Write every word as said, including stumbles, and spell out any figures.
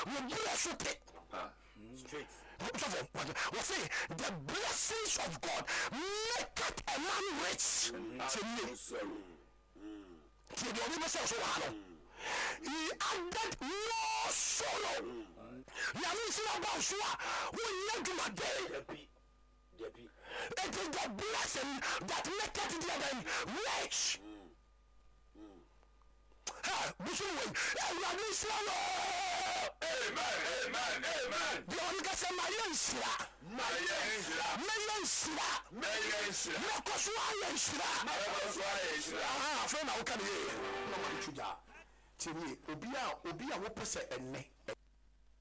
wo bless it. Straight. We say the blessings of God make it a man rich. To me. To the only message so hard. He added no sorrow. Yamin say about so we need to my day. It is the blessing that make it the other rich. Ha, busuwe. Yamin say amen, amen, amen. The only guy say my yensira. My yensira. My yensira. My yensira. No koswa yensira. No koswa yensira. Ah, friend, how can you? No one chuja. Tini, obia, obia, what person ene?